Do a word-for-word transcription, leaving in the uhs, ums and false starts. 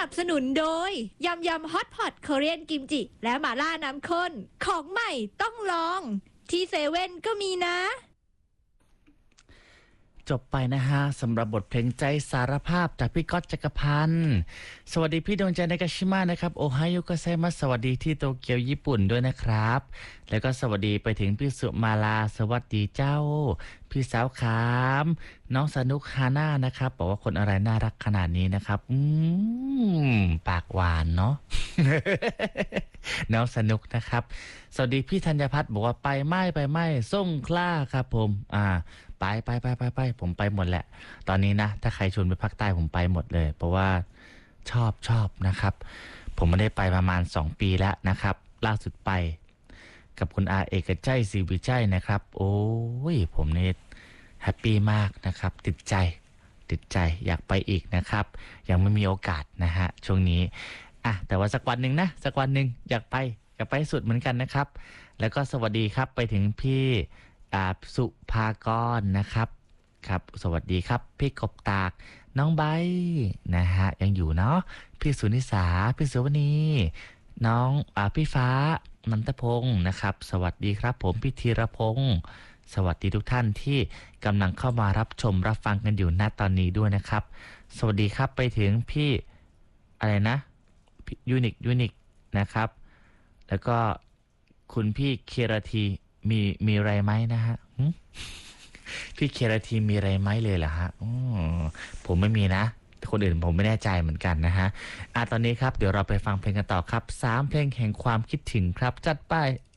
บสนุนโดยยำยำฮอตพอตคอเรียนกิมจิและหม่าล่าน้ำข้นของใหม่ต้องลองที่เซเว่นก็มีนะจบไปนะฮะสำหรับบทเพลงใจสารภาพจากพี่ก๊อตจักรพันธ์สวัสดีพี่ดวงใจนากาชิมะนะครับโอไฮโอโกไซมัสสวัสดีที่โตเกียวญี่ปุ่นด้วยนะครับแล้วก็สวัสดีไปถึงพี่สุมาลาสวัสดีเจ้าพี่สาวขามน้องสนุกฮาน่านะครับบอกว่าคนอะไรน่ารักขนาดนี้นะครับอืมปากหวานเนาะ น้องสนุกนะครับสวัสดีพี่ธัญพัฒน์บอกว่าไปไม่ไปไม่ส่งคล้าครับผมอ่าไปไปไปไปไปผมไปหมดแหละตอนนี้นะถ้าใครชวนไปภาคใต้ผมไปหมดเลยเพราะว่าชอบชอบนะครับผมไม่ได้ไปประมาณสองปีแล้วนะครับล่าสุดไปกับคุณอาเอกใจศรีวิชัยนะครับโอ้ยผมนี่แฮปปี้มากนะครับติดใจติดใจอยากไปอีกนะครับยังไม่มีโอกาสนะฮะช่วงนี้อ่ะแต่ว่าสักวันหนึ่งนะสักวันหนึ่งอยากไปอยากไปสุดเหมือนกันนะครับแล้วก็สวัสดีครับไปถึงพี่อาสุภากรนะครับครับสวัสดีครับพี่กบตากน้องใบนะฮะยังอยู่เนาะพี่สุนิสาพี่สุวณีน้องอ่าพี่ฟ้านันทพงศ์นะครับสวัสดีครับผมพี่ธีรพงศ์สวัสดีทุกท่านที่กำลังเข้ามารับชมรับฟังกันอยู่ณตอนนี้ด้วยนะครับสวัสดีครับไปถึงพี่อะไรนะยูนิคยูนิคนะครับแล้วก็คุณพี่เคราทีมีมีอะไรไหมนะฮะพี่เคราทีมีอะไรไหมเลยเหรอฮะผมไม่มีนะคนอื่นผมไม่แน่ใจเหมือนกันนะฮะอ่ะตอนนี้ครับเดี๋ยวเราไปฟังเพลงกันต่อครับสามเพลงแห่งความคิดถึงครับจัดไป